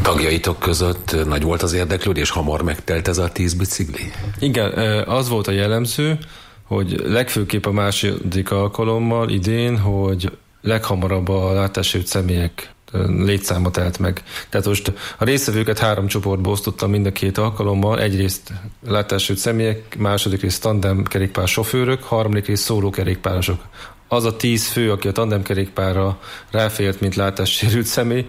Tagjaitok között nagy volt az érdeklődés, hamar megtelt ez a 10 bicikli? Igen, az volt a jellemző, hogy legfőképp a második alkalommal idén, hogy leghamarabb a látássérült személyek létszáma telt meg. Tehát most a résztvevőket 3 csoportba osztottam mind a 2 alkalommal. Egyrészt látássérült személyek, második rész tandem kerékpár sofőrök, harmadik rész szóló kerékpárosok. Az a 10 fő, aki a tandemkerékpárra ráfért, mint látássérült személy,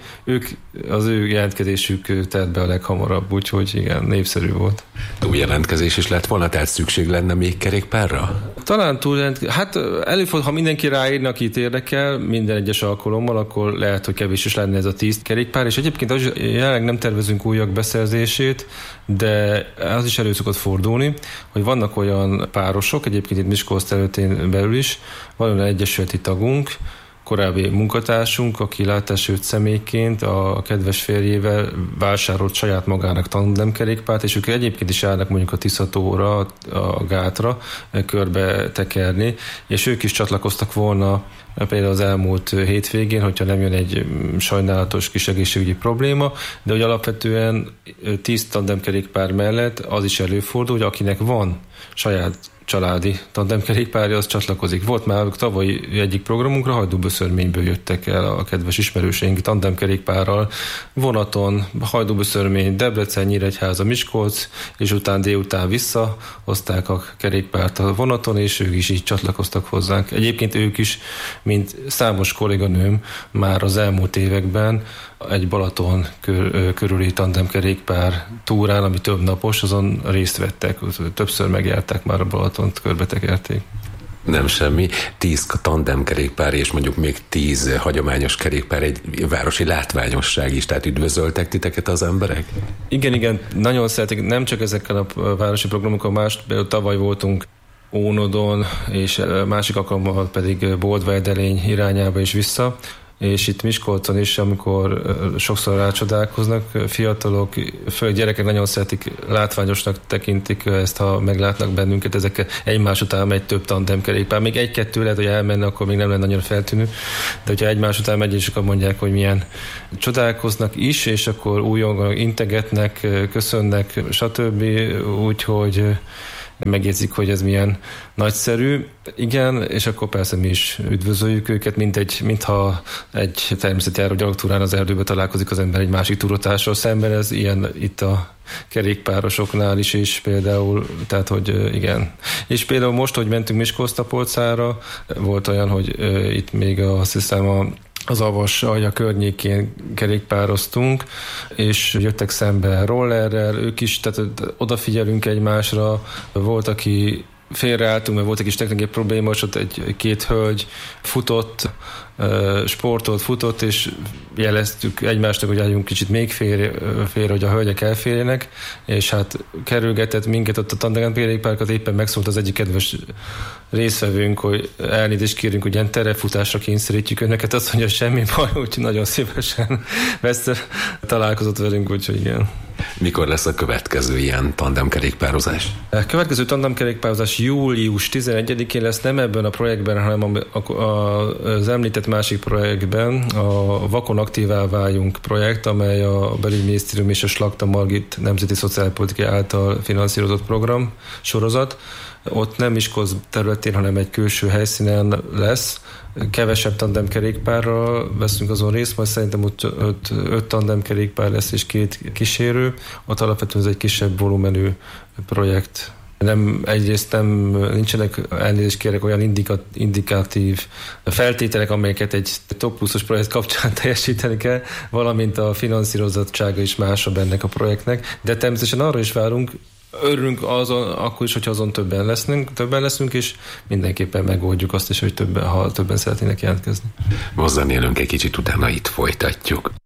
az ő jelentkezésük telt be a leghamarabb, úgyhogy igen, népszerű volt. Túl jelentkezés is lett volna, tehát szükség lenne még kerékpárra? Talán hát előfordul, ha mindenki ráírna, akit érdekel, minden egyes alkalommal, akkor lehet, hogy kevés is lenne ez a 10 kerékpár, és egyébként jelenleg nem tervezünk újak beszerzését, de az is elő szokott fordulni, hogy vannak olyan párosok, egyébként itt Miskolc területén belül is, van olyan egyesületi tagunk, korábbi munkatársunk, aki látássérült személyként a kedves férjével vásárolt saját magának tandemkerékpárt, és ők egyébként is állnak mondjuk a Tiszatóra, a gátra körbe tekerni, és ők is csatlakoztak volna például az elmúlt hétvégén, hogyha nem jön egy sajnálatos kis egészségügyi probléma, de hogy alapvetően 10 tandemkerékpár mellett az is előfordul, hogy akinek van saját családi tandemkerékpárja, az csatlakozik. Volt már tavaly egyik programunkra, Hajdúböszörményből jöttek el a kedves ismerőseink tandemkerékpárral, vonaton, Hajdúböszörmény, Debrecen, Nyíregyháza, Miskolc, és utána délután visszahozták a kerékpárt a vonaton, és ők is így csatlakoztak hozzánk. Egyébként ők is, mint számos kolléganőm már az elmúlt években egy Balaton körüli tandemkerékpár túrán, ami több napos, azon részt vettek, többször megjárták már a Balatont, körbetekerték. Nem semmi. 10 tandemkerékpár és mondjuk még 10 hagyományos kerékpár egy városi látványosság is, tehát üdvözöltek titeket az emberek? Igen, nagyon szeretik, nem csak ezekkel a városi programokkal, például tavaly voltunk Ónodon, és másik alkalommal pedig Boldva-Edelény irányába is vissza, és itt Miskolcon is, amikor sokszor rácsodálkoznak fiatalok, főleg gyerekek nagyon szeretik, látványosnak tekintik ezt, ha meglátnak bennünket, ezek egymás után megy több tandemkerékpár. Még 1-2 lehet, hogy elmenne, akkor még nem lenne nagyon feltűnő, de hogyha egymás után megy, és akkor mondják, hogy milyen csodálkoznak is, és akkor újonganak, integetnek, köszönnek, stb. Úgyhogy megjegyzik, hogy ez milyen nagyszerű. Igen, és akkor persze mi is üdvözöljük őket, mintha egy természetjáró gyalogtúrán az erdőbe találkozik az ember egy másik túrotással szemben, ez ilyen itt a kerékpárosoknál is például, tehát hogy igen. És például most, hogy mentünk Miskolc-Tapolcára, volt olyan, hogy itt még azt hiszem az Avas alja környékén kerékpároztunk, és jöttek szembe rollerrel, ők is, tehát odafigyelünk egymásra, volt, aki félreálltunk, mert volt egy kis technikai probléma, és ott két hölgy futott, futott, és jeleztük egymásnak, hogy álljunk kicsit még félre, hogy a hölgyek elférjenek, és hát kerülgetett minket ott a tandemkerékpárokat, éppen megszólt az egyik kedves részvevőnk, hogy elnézést kérünk, hogy ilyen terepfutásra kényszerítjük önöket, azt mondja, semmi baj, úgyhogy nagyon szívesen találkozott velünk, úgyhogy igen. Mikor lesz a következő ilyen tandemkerékpározás? A következő tandemkerékpározás július 11-én lesz, nem ebben a projektben, hanem az említett másik projektben, a Vakon aktívá váljunk projekt, amely a Belügyminisztérium és a Slakta Margit Nemzeti Szociálpolitikai által finanszírozott program sorozat. Ott nem Miskolc területén, hanem egy külső helyszínen lesz. Kevesebb tandemkerékpárral veszünk azon részt, majd szerintem ott 5 tandemkerékpár lesz és 2 kísérő. Ott alapvetően ez egy kisebb volumenű projekt. Nincsenek, elnézést kérek, olyan indikatív feltételek, amelyeket egy top 20-os projekt kapcsán teljesíteni kell, valamint a finanszírozottsága is másabb ennek a projektnek, de természetesen arra is várunk, örülünk azon, akkor is, hogyha azon többen leszünk, és mindenképpen megoldjuk azt is, hogy ha többen szeretnének jelentkezni. Mozzan élünk egy kicsit, utána itt folytatjuk.